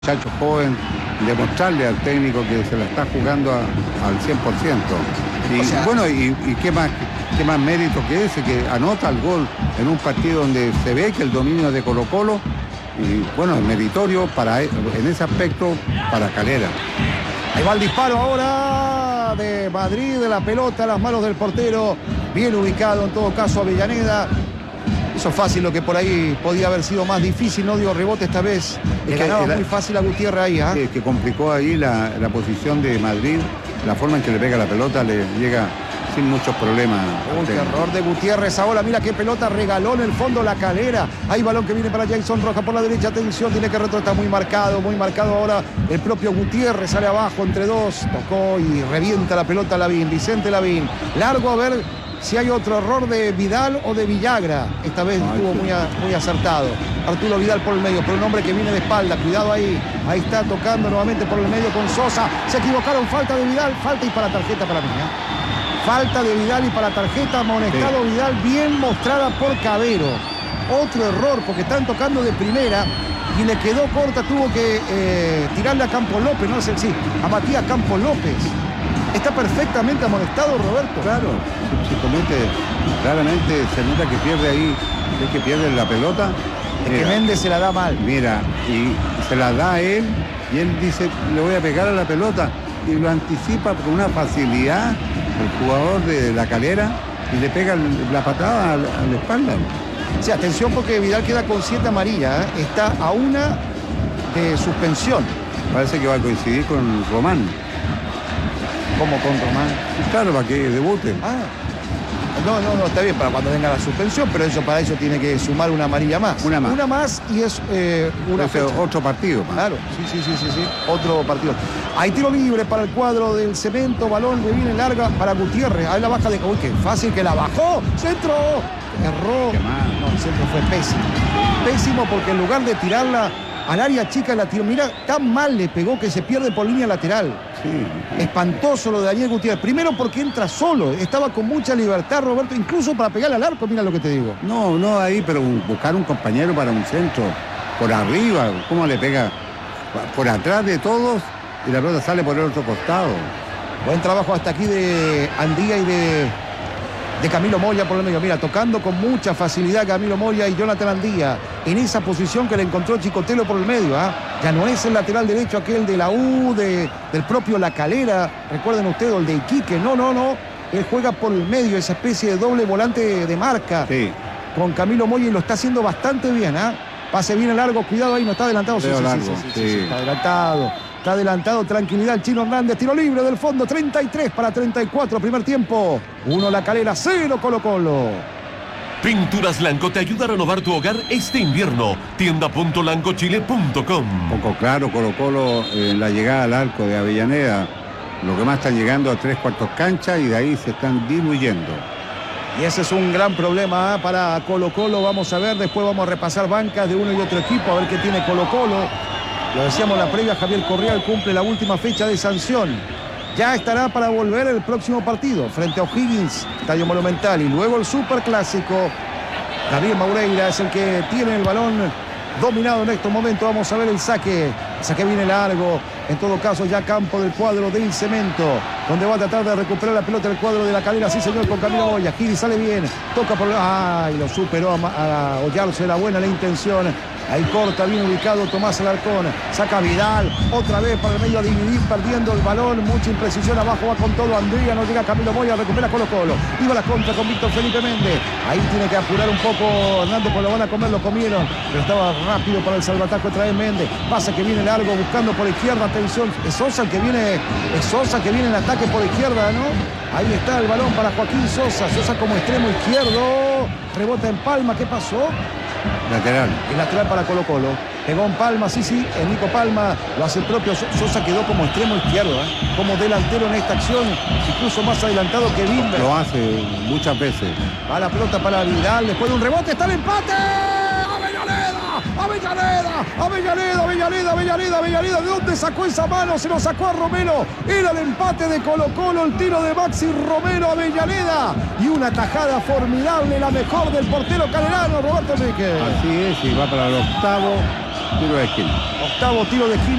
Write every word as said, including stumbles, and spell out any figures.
Muchacho joven, demostrarle al técnico que se la está jugando a, al cien por ciento. Y o sea, bueno, y, y qué más qué más mérito que ese, que anota el gol en un partido donde se ve que el dominio es de Colo Colo, y bueno, es meritorio para, en ese aspecto para Calera. Ahí va el disparo ahora de Madrid, de la pelota a las manos del portero, bien ubicado en todo caso Avellaneda. Hizo fácil lo que por ahí podía haber sido más difícil, no dio rebote esta vez. Le ganaba muy fácil a Gutiérrez ahí. ¿eh? Que, que complicó ahí la, la posición de Madrid, la forma en que le pega la pelota, le llega sin muchos problemas. Un error de Gutiérrez ahora, mira qué pelota regaló en el fondo la Calera. Hay balón que viene para Jason Rojas por la derecha, atención, tiene que retroceder, está muy marcado, muy marcado ahora. El propio Gutiérrez sale abajo entre dos, tocó y revienta la pelota Lavín, Vicente Lavín. Largo a ver si hay otro error de Vidal o de Villagra. Esta vez Ay, estuvo sí. muy, a, muy acertado. Arturo Vidal por el medio, por un hombre que viene de espalda. Cuidado ahí. Ahí está tocando nuevamente por el medio con Sosa. Se equivocaron, falta de Vidal. Falta y para tarjeta para mí. ¿eh? Falta de Vidal y para tarjeta. Amonestado sí. Vidal, bien mostrada por Cabero. Otro error porque están tocando de primera y le quedó corta. Tuvo que eh, tirarle a Campos López, no sé si a Matías Campos López. Está perfectamente amonestado Roberto. Claro, si, si comete, claramente se nota que pierde ahí, es que pierde la pelota. Es que Méndez se la da mal. Mira, y se la da a él, y él dice, le voy a pegar a la pelota, y lo anticipa con una facilidad el jugador de la Calera, y le pega la patada a la, a la espalda. Sí, atención porque Vidal queda con siete amarillas, ¿eh? Está a una de suspensión. Parece que va a coincidir con Román. Como con Román. Claro, para que debute. Ah, no, no, no, está bien para cuando venga la suspensión, pero eso para eso tiene que sumar una amarilla más. Una más. Una más y es eh, una fecha. Otro partido. Más. Claro, sí, sí, sí, sí, sí, otro partido. Hay tiro libre para el cuadro del Cemento, balón que viene larga para Gutiérrez. Ahí la baja de... Uy, qué fácil que la bajó. Centro. Erró. No, el centro fue pésimo. Pésimo porque en lugar de tirarla al área chica la tiró. Mira, tan mal le pegó que se pierde por línea lateral. Sí. Espantoso lo de Daniel Gutiérrez. Primero porque entra solo. Estaba con mucha libertad, Roberto, incluso para pegarle al arco. Mira lo que te digo. No, no ahí, pero buscar un compañero para un centro. Por arriba, ¿cómo le pega? Por atrás de todos y la pelota sale por el otro costado. Buen trabajo hasta aquí de Andía y de... de Camilo Moya por el medio, mira, tocando con mucha facilidad Camilo Moya y Jonathan Andía en esa posición que le encontró Chicotelo por el medio. ¿eh? Ya no es el lateral derecho aquel de la U, de, del propio La Calera, recuerden ustedes, el de Iquique, no, no, no, él juega por el medio, esa especie de doble volante de marca sí. con Camilo Moya y lo está haciendo bastante bien. ¿eh? Pase bien largo, cuidado ahí, no está adelantado. Sí, sí, largo, sí, sí, sí. Sí, sí, está adelantado. Está adelantado, tranquilidad, el Chino Hernández, tiro libre del fondo, treinta y tres para treinta y cuatro, primer tiempo. uno La Calera, cero Colo Colo. Pinturas Lanco te ayuda a renovar tu hogar este invierno. tienda punto lanco chile punto com. Poco claro Colo Colo en la llegada al arco de Avellaneda. Lo que más están llegando a tres cuartos cancha y de ahí se están diluyendo. Y ese es un gran problema ¿eh? para Colo Colo. Vamos a ver, después vamos a repasar bancas de uno y otro equipo, a ver qué tiene Colo Colo. Lo decíamos la previa, Javier Correal cumple la última fecha de sanción. Ya estará para volver el próximo partido frente a O'Higgins, Estadio Monumental, y luego el Superclásico. Gabriel Maureira es el que tiene el balón dominado en estos momentos. Vamos a ver el saque. El saque viene largo. En todo caso, ya campo del cuadro del Cemento, donde va a tratar de recuperar la pelota del cuadro de La Calera. Sí, señor, con Camilo Moya. Giri sale bien. Toca por... ¡Ay! Lo superó a, a Ollarse. La buena la intención. Ahí corta, bien ubicado Tomás Alarcón. Saca Vidal, otra vez para el medio a dividir, perdiendo el balón. Mucha imprecisión, abajo va con todo Andría, no llega Camilo Moya, recupera Colo Colo. Iba la contra con Víctor Felipe Méndez. Ahí tiene que apurar un poco Hernández, pues lo van a comer, lo comieron. Pero estaba rápido para el salvatajo otra vez Méndez. Pasa que viene largo, buscando por izquierda, atención. Es Sosa el que viene, es Sosa que viene en ataque por izquierda, ¿no? Ahí está el balón para Joaquín Sosa. Sosa como extremo izquierdo. Rebota en Palma, ¿qué pasó? Lateral. El lateral para Colo Colo. Pegó en Palma, sí, sí, el Nico Palma lo hace el propio. Sosa quedó como extremo izquierdo, ¿eh? como delantero en esta acción, incluso más adelantado que Bimber. Lo hace muchas veces. Va la pelota para Vidal, después de un rebote está el empate. Avellaneda, Avellaneda, Avellaneda, Avellaneda, Avellaneda. ¿De dónde sacó esa mano? Se lo sacó a Romero. Era el empate de Colo Colo, el tiro de Maxi Romero, Avellaneda. Y una tajada formidable, la mejor del portero calerano, Roberto Enrique. Así es, y va para el octavo. Tiro de esquina. Octavo tiro de esquina.